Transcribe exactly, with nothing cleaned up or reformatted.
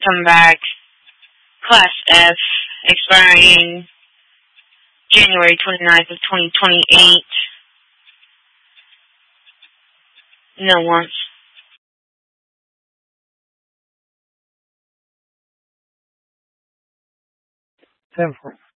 come back. Class F, expiring January twenty-ninth of twenty twenty-eight. No wants. ten four.